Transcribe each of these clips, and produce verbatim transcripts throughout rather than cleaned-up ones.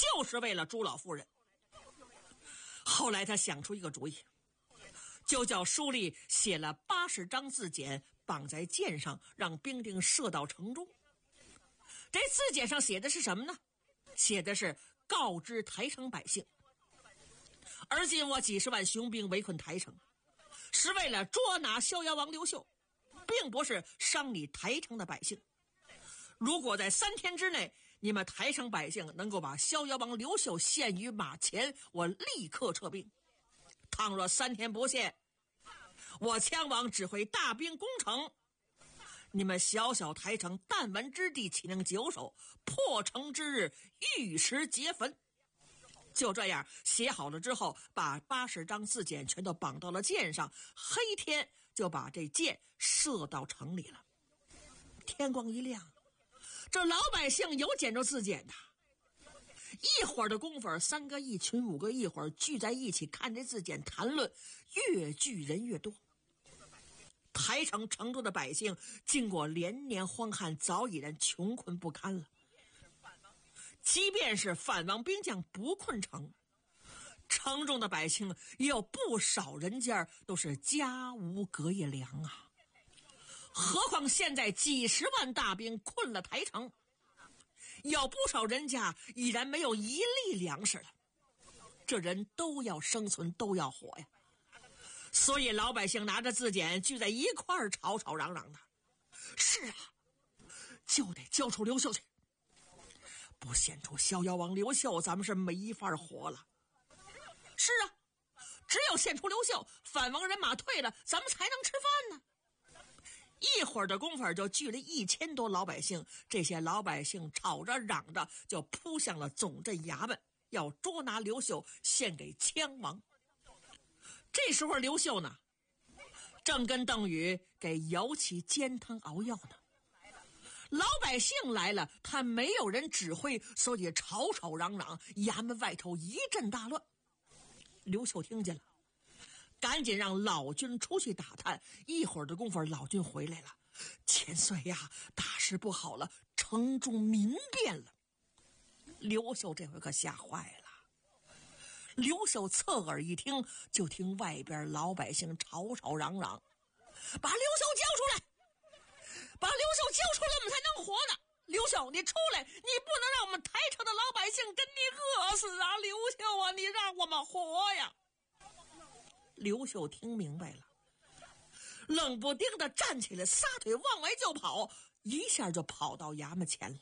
就是为了朱老夫人。后来他想出一个主意，就叫书吏写了八十张字简，绑在箭上，让兵丁射到城中。这字简上写的是什么呢？写的是告知台城百姓，而今我几十万雄兵围困台城，是为了捉拿逍遥王刘秀，并不是伤你台城的百姓。如果在三天之内，你们台城百姓能够把逍遥王刘秀献于马前，我立刻撤兵。倘若三天不献，我羌王只会大兵攻城，你们小小台城弹丸之地，岂能久守？破城之日，玉石皆焚。就这样写好了之后，把八十张字简全都绑到了箭上，黑天就把这箭射到城里了。天光一亮，这老百姓有捡着字简的，一会儿的功夫，三个一群五个一会儿聚在一起看这字简谈论，越聚人越多。台城城中的百姓经过连年荒旱，早已然穷困不堪了。即便是反王兵将不困城，城中的百姓也有不少人家都是家无隔夜粮啊。何况现在几十万大兵困了台城，有不少人家已然没有一粒粮食了。这人都要生存，都要活呀。所以老百姓拿着字简聚在一块儿，吵吵嚷嚷的。是啊，就得交出刘秀去，不献出逍遥王刘秀，咱们是没法活了。是啊，只有献出刘秀，反王人马退了，咱们才能吃饭呢。一会儿的功夫就聚了一千多老百姓，这些老百姓吵着嚷着就扑向了总镇衙门，要捉拿刘秀献给羌王。这时候刘秀呢，正跟邓禹给尤其煎汤熬药呢。老百姓来了，他没有人指挥，所以吵吵嚷嚷，衙门外头一阵大乱。刘秀听见了，赶紧让老君出去打探。一会儿的功夫，老君回来了，千岁呀，大事不好了，城中民变了。刘秀这回可吓坏了。刘秀侧耳一听，就听外边老百姓吵吵嚷嚷，把刘秀交出来，把刘秀交出来，我们才能活呢。刘秀你出来，你不能让我们台城的老百姓跟你饿死啊。刘秀啊，你让我们活呀。刘秀听明白了，冷不丁的站起来，撒腿往外就跑，一下就跑到衙门前了。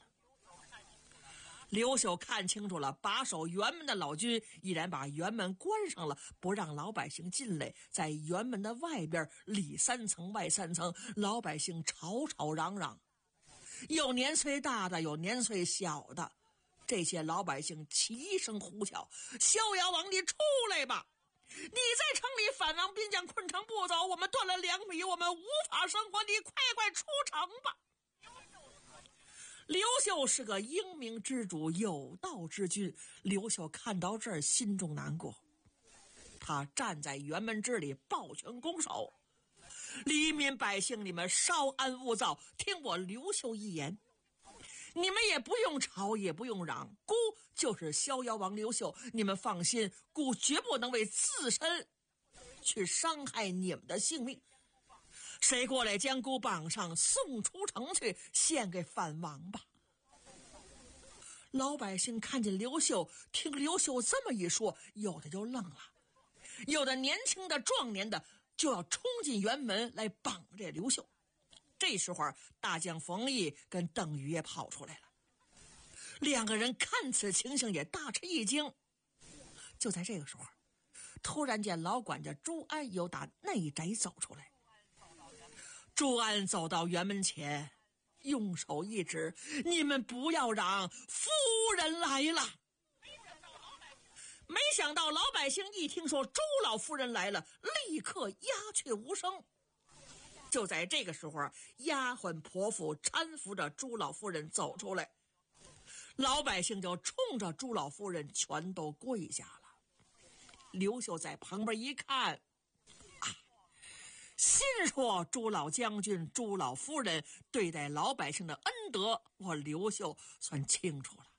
刘秀看清楚了，把守辕门的老君已然把辕门关上了，不让老百姓进来。在辕门的外边，里三层外三层，老百姓吵吵嚷嚷，有年岁大的，有年岁小的。这些老百姓齐声呼叫：逍遥王，你出来吧！你在城里反王兵将困城不走，我们断了粮米，我们无法生活，你快快出城吧！刘秀是个英明之主，有道之君。刘秀看到这儿，心中难过。他站在辕门之里，抱拳拱手：黎民百姓，你们稍安勿躁，听我刘秀一言。你们也不用吵，也不用嚷，孤就是逍遥王刘秀，你们放心，孤绝不能为自身去伤害你们的性命。谁过来将孤绑上，送出城去，献给反王吧。老百姓看见刘秀，听刘秀这么一说，有的就愣了，有的年轻的壮年的就要冲进辕门来绑这刘秀。这时候大将冯异跟邓禹也跑出来了，两个人看此情形也大吃一惊。就在这个时候，突然间老管家朱安由打内宅走出来。朱安走到辕门前，用手一指：你们不要嚷，夫人来了。没想到老百姓一听说朱老夫人来了，立刻鸦雀无声。就在这个时候，丫鬟婆妇搀扶着朱老夫人走出来，老百姓就冲着朱老夫人全都跪下了。刘秀在旁边一看，啊，心说朱老将军、朱老夫人对待老百姓的恩德，我刘秀算清楚了。